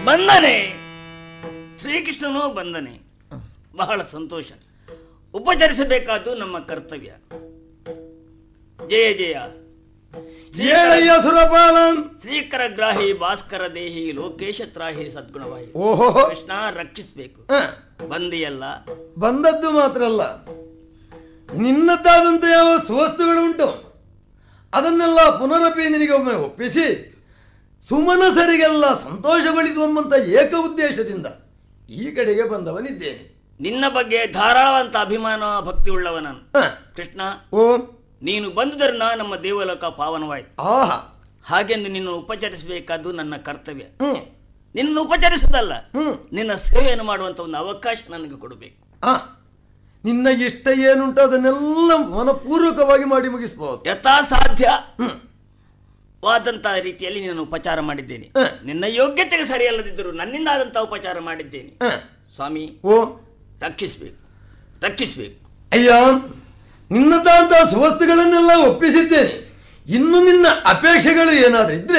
ಬಂದನೆ ಶ್ರೀಕೃಷ್ಣನೂ ಬಂದನೆ. ಬಹಳ ಸಂತೋಷ. ಉಪಚರಿಸಬೇಕಾದ್ದು ನಮ್ಮ ಕರ್ತವ್ಯ. ಜಯ ಜಯ ಜಯ ಸುರಪಾಲ ಶ್ರೀಕರ ಗ್ರಾಹಿ ಭಾಸ್ಕರ ದೇಹಿ ಲೋಕೇಶ ತ್ರಾಹಿ ಸದ್ಗುಣವಾಹಿ. ಓಹೋ, ಕೃಷ್ಣ ರಕ್ಷಿಸಬೇಕು. ಬಂದಿಯಲ್ಲ, ಬಂದದ್ದು ಮಾತ್ರ ಅಲ್ಲ, ನಿನ್ನದ್ದಾದಂತ ಯಾವ ಸುವಸ್ತುಗಳುಂಟು ಅದನ್ನೆಲ್ಲ ಪುನರಪಿ ನಿನಗೆ ಒಮ್ಮೆ ಒಪ್ಪಿಸಿ ಸುಮನಸರಿಗೆಲ್ಲ ಸಂತೋಷಗೊಳಿಸುವಂತ ಏಕ ಉದ್ದೇಶದಿಂದ ಈ ಕಡೆಗೆ ಬಂದವನಿದ್ದೇನೆ. ನಿನ್ನ ಬಗ್ಗೆ ಧಾರಾಳವಂತ ಅಭಿಮಾನ ಭಕ್ತಿ ಉಳ್ಳವನನು ಕೃಷ್ಣ. ಓ, ನೀನು ಬಂದುದರಿಂದ ನಮ್ಮ ದೇವಲೋಕ ಪಾವನವಾಯಿತು. ಆಹಾ, ಹಾಗೆಂದು ನಿನ್ನ ಉಪಚರಿಸಬೇಕಾದ್ದು ನನ್ನ ಕರ್ತವ್ಯ. ನಿನ್ನ ಉಪಚರಿಸುವುದಲ್ಲ, ನಿನ್ನ ಸೇವೆಯನ್ನು ಮಾಡುವಂತ ಒಂದು ಅವಕಾಶ ನನಗೆ ಕೊಡಬೇಕು. ನಿನ್ನ ಇಷ್ಟ ಏನುಂಟು ಅದನ್ನೆಲ್ಲ ಮನಪೂರ್ವಕವಾಗಿ ಮಾಡಿ ಮುಗಿಸಬಹುದು. ಯಥಾ ಸಾಧ್ಯ ವಾದಂತಹ ರೀತಿಯಲ್ಲಿ ನಿನ್ನನ್ನು ಉಪಚಾರ ಮಾಡಿದ್ದೇನೆ. ನಿನ್ನ ಯೋಗ್ಯತೆಗೆ ಸರಿಯಲ್ಲದಿದ್ದರೂ ನನ್ನಿಂದ ಆದಂತಹ ಉಪಚಾರ ಮಾಡಿದ್ದೇನೆ. ಸ್ವಾಮಿ, ಓ, ರಕ್ಷಿಸಬೇಕು, ರಕ್ಷಿಸಬೇಕು. ಅಯ್ಯ, ನಿನ್ನದಾದಂತಹ ಸುವಸ್ತುಗಳನ್ನೆಲ್ಲ ಒಪ್ಪಿಸಿದ್ದೇನೆ. ಇನ್ನು ನಿನ್ನ ಅಪೇಕ್ಷೆಗಳು ಏನಾದ್ರೂ ಇದ್ರೆ